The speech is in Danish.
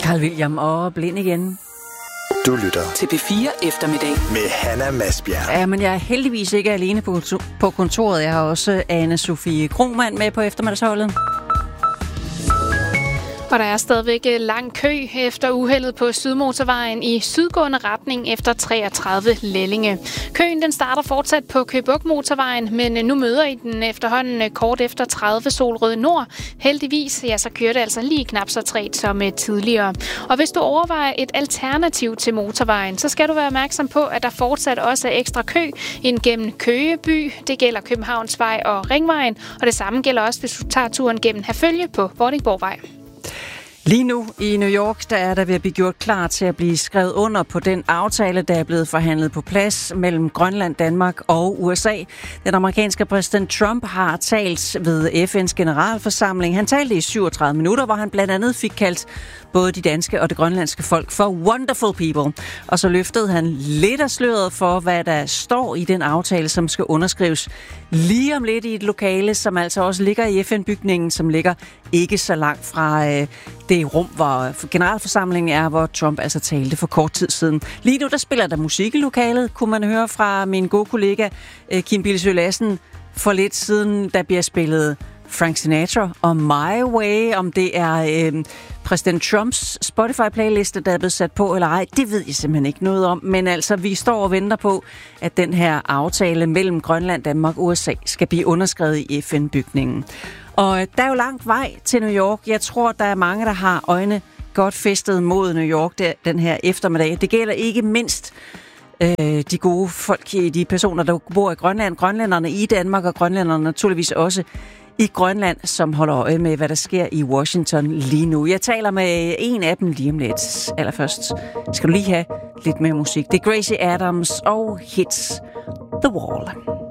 Carl William og Blind igen. Du lytter til P4 Eftermiddag med Hanna Masbjerg. Ja, men jeg er heldigvis ikke alene på kontoret. Jeg har også Anne-Sophie Krohmann med på eftermiddagsholdet. Og der er stadigvæk lang kø efter uheldet på Sydmotorvejen i sydgående retning efter 33 Lellinge. Køen den starter fortsat på Køge Bugt Motorvejen, men nu møder I den efterhånden kort efter 30 Solrød Nord. Heldigvis, ja, så kører det altså lige knap så træt som tidligere. Og hvis du overvejer et alternativ til motorvejen, så skal du være opmærksom på, at der fortsat også er ekstra kø ind gennem Køge by. Det gælder Københavnsvej og Ringvejen, og det samme gælder også, hvis du tager turen gennem Herfølge på Vordingborgvej. Lige nu i New York, der er der ved at blive gjort klar til at blive skrevet under på den aftale, der er blevet forhandlet på plads mellem Grønland, Danmark og USA. Den amerikanske præsident Trump har talt ved FN's generalforsamling. Han talte i 37 minutter, hvor han blandt andet fik kaldt både de danske og det grønlandske folk for wonderful people. Og så løftede han lidt af sløret for, hvad der står i den aftale, som skal underskrives lige om lidt i et lokale, som altså også ligger i FN-bygningen, som ligger ikke så langt fra det rum, hvor generalforsamlingen er, hvor Trump altså talte for kort tid siden. Lige nu, der spiller der musik i lokalet, kunne man høre fra min gode kollega Kim Bilsøe Lassen for lidt siden, der bliver spillet Frank Sinatra og My Way. Om det er præsident Trumps Spotify-playliste, der er blevet sat på eller ej, det ved jeg simpelthen ikke noget om. Men altså, vi står og venter på, at den her aftale mellem Grønland, Danmark og USA skal blive underskrevet i FN-bygningen. Og der er jo langt vej til New York. Jeg tror, der er mange, der har øjne godt festet mod New York den her eftermiddag. Det gælder ikke mindst de gode folk, de personer, der bor i Grønland, grønlænderne i Danmark og grønlænderne naturligvis også i Grønland, som holder øje med, hvad der sker i Washington lige nu. Jeg taler med en af dem lige om lidt. Allerførst skal du lige have lidt mere musik. Det er Gracie Adams og Hits The Wall.